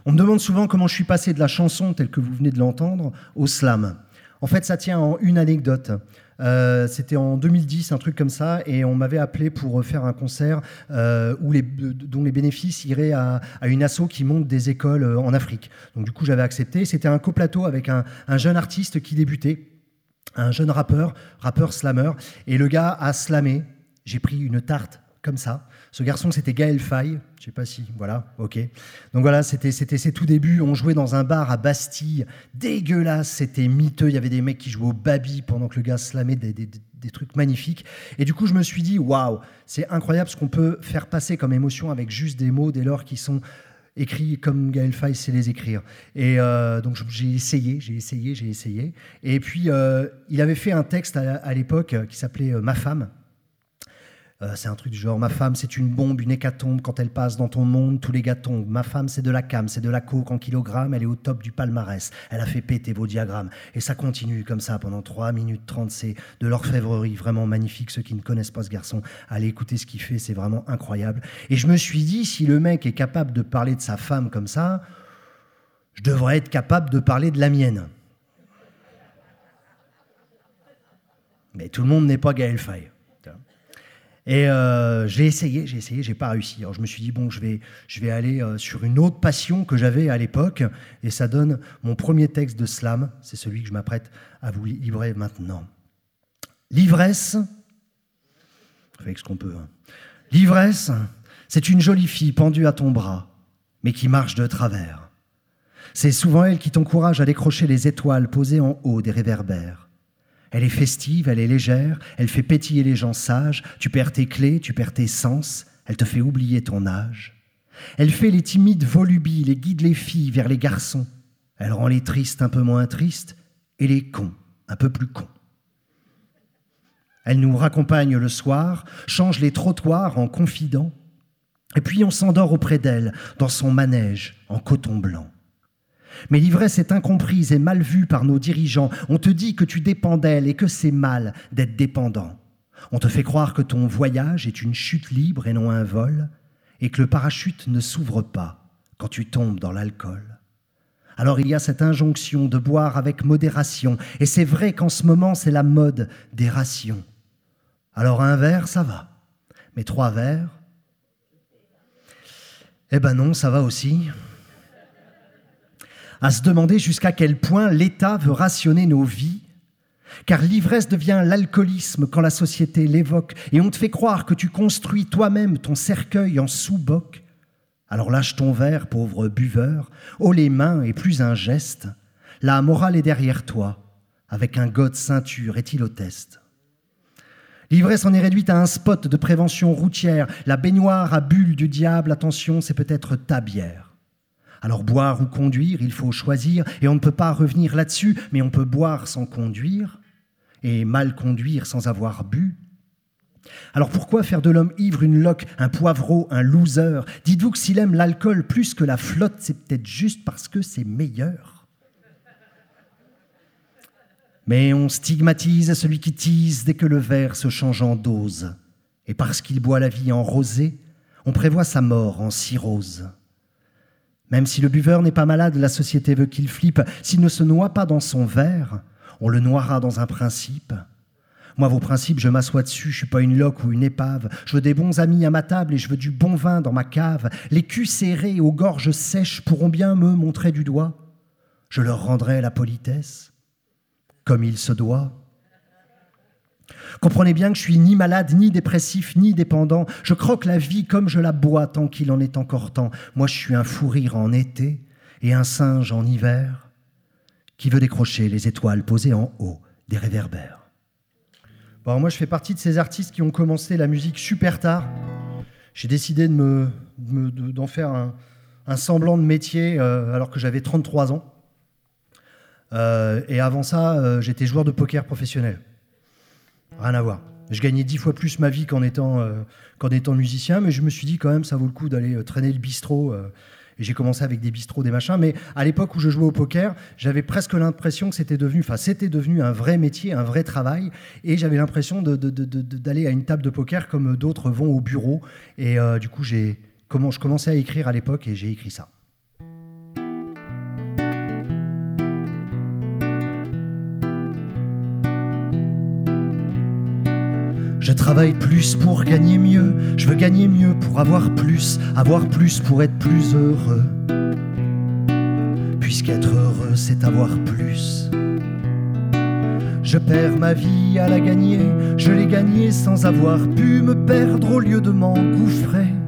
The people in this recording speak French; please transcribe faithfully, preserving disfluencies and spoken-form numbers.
On me demande souvent comment je suis passé de la chanson telle que vous venez de l'entendre au slam. En fait, ça tient en une anecdote. Euh, c'était en deux mille dix, un truc comme ça, et on m'avait appelé pour faire un concert euh, où les, dont les bénéfices iraient à, à une asso qui monte des écoles en Afrique. Donc du coup, j'avais accepté. C'était un coplateau avec un, un jeune artiste qui débutait, un jeune rappeur, rappeur slammer, et le gars a slamé. J'ai pris une tarte comme ça. Ce garçon, c'était Gaël Faye. Je sais pas si... Voilà, ok. Donc voilà, c'était, c'était ses tout débuts. On jouait dans un bar à Bastille. Dégueulasse, c'était miteux. Il y avait des mecs qui jouaient au baby pendant que le gars slamait des, des, des trucs magnifiques. Et du coup, je me suis dit, waouh, c'est incroyable ce qu'on peut faire passer comme émotion avec juste des mots dès lors qu'ils sont écrits comme Gaël Faye sait les écrire. Et euh, donc j'ai essayé, j'ai essayé, j'ai essayé. Et puis, euh, il avait fait un texte à, à l'époque qui s'appelait euh, « Ma femme ». Euh, c'est un truc du genre, ma femme c'est une bombe, une hécatombe, quand elle passe dans ton monde, tous les gars tombent. Ma femme c'est de la cam, c'est de la coke en kilogrammes, elle est au top du palmarès, elle a fait péter vos diagrammes. Et ça continue comme ça pendant trois minutes trente, c'est de l'orfèvrerie, vraiment magnifique. Ceux qui ne connaissent pas ce garçon, allez écouter ce qu'il fait, c'est vraiment incroyable. Et je me suis dit, si le mec est capable de parler de sa femme comme ça, je devrais être capable de parler de la mienne. Mais tout le monde n'est pas Gaël Faye. Et euh, j'ai essayé, j'ai essayé, j'ai pas réussi. Alors je me suis dit, bon, je vais, je vais aller euh, sur une autre passion que j'avais à l'époque, et ça donne mon premier texte de slam, c'est celui que je m'apprête à vous livrer maintenant. L'ivresse, on fait ce qu'on peut, hein. L'ivresse, c'est une jolie fille pendue à ton bras, mais qui marche de travers. C'est souvent elle qui t'encourage à décrocher les étoiles posées en haut des réverbères. Elle est festive, elle est légère, elle fait pétiller les gens sages, tu perds tes clés, tu perds tes sens, elle te fait oublier ton âge. Elle fait les timides volubiles et guide les filles vers les garçons. Elle rend les tristes un peu moins tristes et les cons un peu plus cons. Elle nous raccompagne le soir, change les trottoirs en confident, et puis on s'endort auprès d'elle dans son manège en coton blanc. Mais l'ivresse est incomprise et mal vue par nos dirigeants. On te dit que tu dépends d'elle et que c'est mal d'être dépendant. On te fait croire que ton voyage est une chute libre et non un vol, et que le parachute ne s'ouvre pas quand tu tombes dans l'alcool. Alors il y a cette injonction de boire avec modération, et c'est vrai qu'en ce moment c'est la mode des rations. Alors un verre, ça va, mais trois verres, eh ben non, ça va aussi. À se demander jusqu'à quel point l'État veut rationner nos vies, car l'ivresse devient l'alcoolisme quand la société l'évoque, et on te fait croire que tu construis toi-même ton cercueil en sous-boc. Alors lâche ton verre, pauvre buveur, haut les mains et plus un geste, la morale est derrière toi, avec un gode ceinture éthylotest. L'ivresse en est réduite à un spot de prévention routière, la baignoire à bulles du diable, attention, c'est peut-être ta bière. Alors boire ou conduire, il faut choisir, et on ne peut pas revenir là-dessus, mais on peut boire sans conduire, et mal conduire sans avoir bu. Alors pourquoi faire de l'homme ivre une loque, un poivreau, un loser? Dites-vous que s'il aime l'alcool plus que la flotte, c'est peut-être juste parce que c'est meilleur. Mais on stigmatise celui qui tease dès que le verre se change en dose, et parce qu'il boit la vie en rosé, on prévoit sa mort en cirrhose. Même si le buveur n'est pas malade, la société veut qu'il flippe. S'il ne se noie pas dans son verre, on le noiera dans un principe. Moi, vos principes, je m'assois dessus, je suis pas une loque ou une épave. Je veux des bons amis à ma table et je veux du bon vin dans ma cave. Les culs serrés aux gorges sèches pourront bien me montrer du doigt. Je leur rendrai la politesse, comme il se doit. Comprenez bien que je suis ni malade, ni dépressif, ni dépendant. Je croque la vie comme je la bois tant qu'il en est encore temps. Moi, je suis un fou rire en été et un singe en hiver qui veut décrocher les étoiles posées en haut des réverbères. Bon, alors moi, je fais partie de ces artistes qui ont commencé la musique super tard. J'ai décidé de me, de me, de, d'en faire un, un semblant de métier euh, alors que j'avais trente-trois ans. Euh, et avant ça, euh, j'étais joueur de poker professionnel. Rien à voir. Je gagnais dix fois plus ma vie qu'en étant, euh, qu'en étant musicien, mais je me suis dit quand même ça vaut le coup d'aller euh, traîner le bistrot. Euh, et j'ai commencé avec des bistrots, des machins. Mais à l'époque où je jouais au poker, j'avais presque l'impression que c'était devenu, enfin c'était devenu un vrai métier, un vrai travail. Et j'avais l'impression de, de, de, de, d'aller à une table de poker comme d'autres vont au bureau. Et euh, du coup, j'ai, comment, je commençais à écrire à l'époque et j'ai écrit ça. Je travaille plus pour gagner mieux, je veux gagner mieux pour avoir plus, avoir plus pour être plus heureux. Puisqu'être heureux, c'est avoir plus. Je perds ma vie à la gagner, je l'ai gagnée sans avoir pu me perdre au lieu de m'engouffrer.